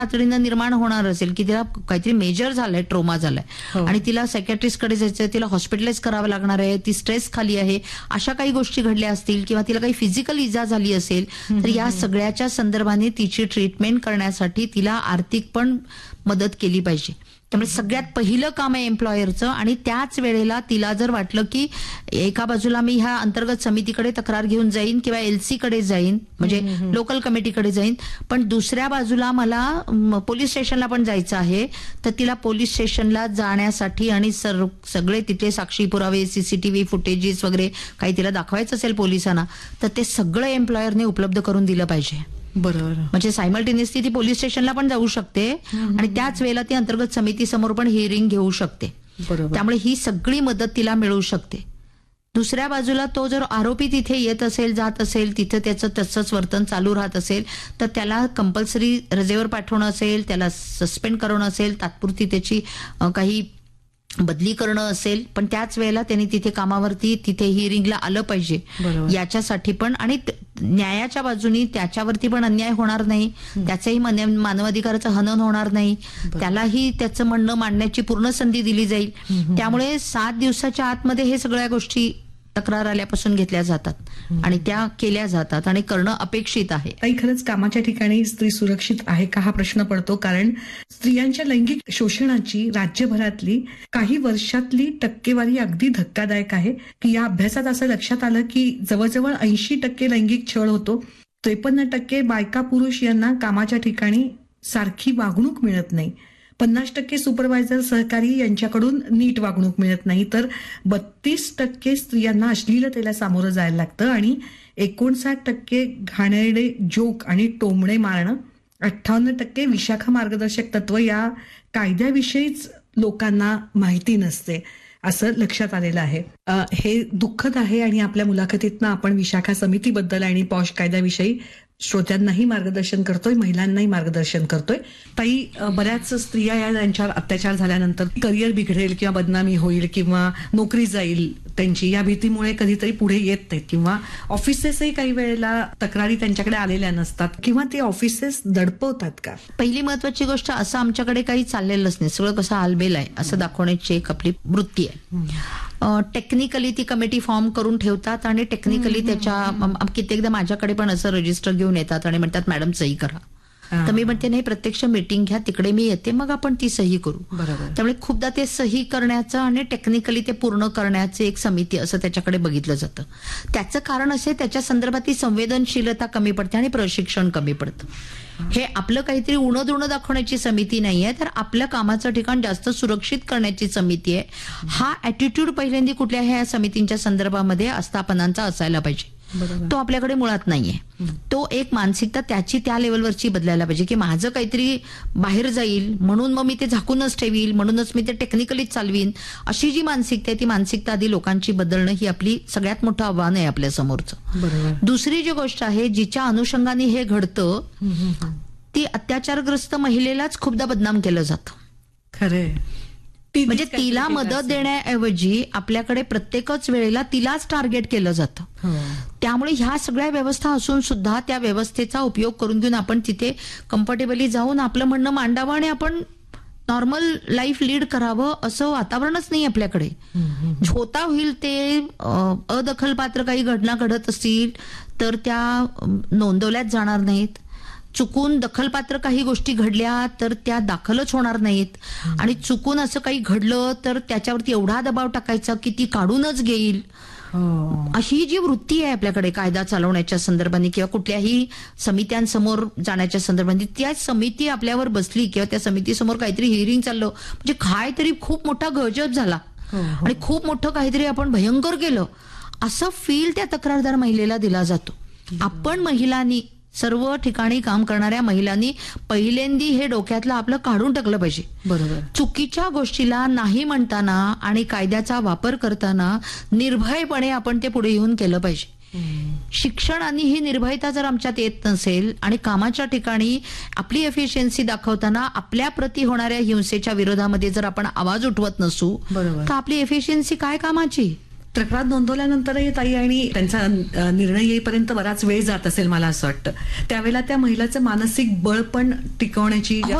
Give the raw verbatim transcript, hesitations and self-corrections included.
तातडीनं निर्माण होणार असेल की तिला काहीतरी मेजर झालंय, ट्रोमा झालाय हो. आणि तिला सायकॅट्रिस्टकडे जायचंय, तिला हॉस्पिटलाइज करावं लागणार आहे, ती स्ट्रेस खाली आहे, अशा काही गोष्टी घडल्या असतील किंवा तिला काही फिजिकल इजा झाली असेल तर या सगळ्याच्या संदर्भाने तिची ट्रीटमेंट करण्यासाठी तिला आर्थिक पण मदत केली पाहिजे. त्यामुळे सगळ्यात पहिलं काम आहे एम्प्लॉयरचं. आणि त्याच वेळेला तिला जर वाटलं की एका बाजूला मी ह्या अंतर्गत समितीकडे तक्रार घेऊन जाईन किंवा एलसी कडे जाईन, म्हणजे लोकल कमिटीकडे जाईन, पण दुसऱ्या बाजूला मला म, पोलीस स्टेशनला पण जायचं आहे, तर तिला पोलीस स्टेशनला जाण्यासाठी आणि सर सगळे तिथे साक्षी पुरावे, सीसीटीव्ही फुटेजेस वगैरे काही तिला दाखवायचं असेल पोलिसांना, तर ते सगळं एम्प्लॉयरने उपलब्ध करून दिलं पाहिजे. बरोबर. म्हणजे सायमल्टेनियसली ती पोलीस स्टेशनला पण जाऊ शकते आणि त्याच वेळेला ती अंतर्गत समिती समोर पण हिअरिंग घेऊ शकते. बरोबर. त्यामुळे ही सगळी मदत तिला मिळू शकते. दुसऱ्या बाजूला तो जर आरोपी तिथे येत असेल, जात असेल, तिथे त्याचं तसंच वर्तन चालू राहत असेल, तर त्याला कंपल्सरी रजेवर पाठवणं असेल, त्याला सस्पेंड करणं असेल, तात्पुरती त्याची अं, काही बदली करणं असेल, पण त्याच वेळेला त्यांनी तिथे कामावरती तिथे हिअरिंगला आलं पाहिजे बरोबर. याच्यासाठी पण. आणि त- न्यायाच्या बाजूनी त्याच्यावरती पण अन्याय होणार नाही, त्याचाही मन- मानवाधिकाराचं हनन होणार नाही, त्यालाही त्याचं म्हणणं मांडण्याची पूर्ण संधी दिली जाईल. त्यामुळे सात दिवसाच्या आतमध्ये हे सगळ्या गोष्टी तक्रार आल्यापासून घेतल्या जातात आणि त्या केल्या जातात आणि करणं अपेक्षित आहे. ताई, खरंच कामाच्या ठिकाणी स्त्री सुरक्षित आहे का हा प्रश्न पडतो, कारण स्त्रियांच्या लैंगिक शोषणाची राज्यभरातली काही वर्षातली टक्केवारी अगदी धक्कादायक आहे. की या अभ्यासात असं लक्षात आलं की जवळजवळ ऐंशी टक्के लैंगिक छळ होतो, त्रेपन्न टक्के बायका पुरुष यांना कामाच्या ठिकाणी सारखी वागणूक मिळत नाही, पन्नास टक्के सुपरवायझर सहकारी यांच्याकडून नीट वागणूक मिळत नाही, तर बत्तीस टक्के स्त्रियांना अश्लीलतेला सामोरं जायला लागतं आणि एकोणसाठ टक्के घाणेरडे जोक आणि टोमणे मारणं, अठ्ठावन्न टक्के विशाखा मार्गदर्शक तत्व या कायद्याविषयीच लोकांना माहिती नसते असं लक्षात आलेलं आहे. अ, हे दुःखद आहे आणि आपल्या मुलाखतीतनं आपण विशाखा समितीबद्दल आणि पॉश कायद्याविषयी श्रोत्यांनाही मार्गदर्शन करतोय, महिलांनाही मार्गदर्शन करतोय. ताई, अ, बऱ्याच स्त्रिया या यांच्यावर अत्याचार झाल्यानंतर करिअर बिघडेल किंवा बदनामी होईल किंवा नोकरी जाईल त्यांची, या भीतीमुळे कधीतरी पुढे येत नाहीत किंवा ऑफिसेसही काही वेळेला तक्रारी त्यांच्याकडे आलेल्या नसतात किंवा ते ऑफिसेस दडपवतात का? पहिली महत्वाची गोष्ट, असं आमच्याकडे काही चाललेलंच नाही, सगळं कसं आलबेल आहे असं दाखवण्याची एक आपली वृत्ती आहे. टेक्निकली ती कमिटी फॉर्म करून ठेवतात आणि टेक्निकली त्याच्या अम, कित्येकदा माझ्याकडे पण असं रजिस्टर घेऊन येतात आणि म्हणतात मॅडम सही करा. तर मी म्हणते नाही, प्रत्यक्ष मीटिंग घ्या, तिकडे मी येते, मग आपण ती सही करू. बरोबर. त्यामुळे खूपदा ते सही करण्याचं आणि टेक्निकली ते पूर्ण करण्याचे एक समिती असं त्याच्याकडे बघितलं जातं. त्याचं कारण असे, त्याच्या संदर्भातली संवेदनशीलता कमी पडते आणि प्रशिक्षण कमी पडतं. हे आपलं काहीतरी उणं दुणं दाखवण्याची समिती नाहीये, तर आपल्या कामाचं ठिकाण जास्त सुरक्षित करण्याची समिती आहे. हा ऍटिट्यूड पहिल्यांदा कुठल्या ह्या समितींच्या संदर्भामध्ये आस्थापनांचा असायला पाहिजे. तो आपल्याकडे मुळात नाहीये. तो एक मानसिकता त्याची त्या लेवलवरची बदलायला पाहिजे की माझं काहीतरी बाहेर जाईल म्हणून मग मी ते झाकूनच ठेवील, म्हणूनच मी ते टेक्निकलीच चालवीन, अशी जी मानसिकता आहे ती मानसिकता आधी लोकांची बदलणं ही आपली सगळ्यात मोठं आव्हान आहे आपल्या समोरचं. बरोबर. दुसरी जी गोष्ट आहे जिच्या अनुषंगाने हे घडतं, ती अत्याचारग्रस्त महिलेलाच खूपदा बदनाम केलं जातं. खरंय. म्हणजे तिला मदत देण्याऐवजी आपल्याकडे प्रत्येकच वेळेला तिलाच टार्गेट केलं जातं. त्यामुळे ह्या सगळ्या व्यवस्था असून सुद्धा त्या व्यवस्थेचा उपयोग करून घेऊन आपण तिथे कम्फर्टेबली जाऊन आपलं म्हणणं मांडावं आणि आपण नॉर्मल लाईफ लीड करावं असं वातावरणच नाही आपल्याकडे. होता होईल ते अदखलपात्र काही घटना घडत असतील तर त्या नोंदवल्याच जाणार नाहीत. चुकून दखलपात्र काही गोष्टी घडल्या तर त्या दाखलच होणार नाहीत आणि चुकून असं काही घडलं तर त्याच्यावरती एवढा दबाव टाकायचा की ती काढूनच घेईल. अशी जी वृत्ती आहे आपल्याकडे कायदा चालवण्याच्या संदर्भाने किंवा कुठल्याही समित्यांसमोर जाण्याच्या संदर्भाने, त्या समिती आपल्यावर बसली किंवा त्या समितीसमोर काहीतरी हिअरिंग चाललं म्हणजे काय तरी खूप मोठा गजब झाला आणि खूप मोठं काहीतरी आपण भयंकर केलं असं फील त्या तक्रारदार महिलेला दिला जातो. आपण महिलांनी, सर्व ठिकाणी काम करणाऱ्या महिलांनी पहिल्यांदी हे डोक्यातलं आपलं काढून टाकलं पाहिजे. बरोबर. चुकीच्या गोष्टीला नाही म्हणताना आणि कायद्याचा वापर करताना निर्भयपणे आपण ते पुढे येऊन केलं पाहिजे. शिक्षण आणि ही निर्भयता जर आमच्यात येत नसेल आणि कामाच्या ठिकाणी आपली एफिशियन्सी दाखवताना आपल्या प्रती होणाऱ्या हिंसेच्या विरोधामध्ये जर आपण आवाज उठवत नसू तर आपली एफिशियन्सी काय कामाची. तक्रार नोंदवल्यानंतरही ताई आणि त्यांचा अ, निर्णय येईपर्यंत बराच वेळ जात असेल मला असं वाटतं. त्यावेळेला त्या महिलाचं मानसिक बळ पण टिकवण्याची हो,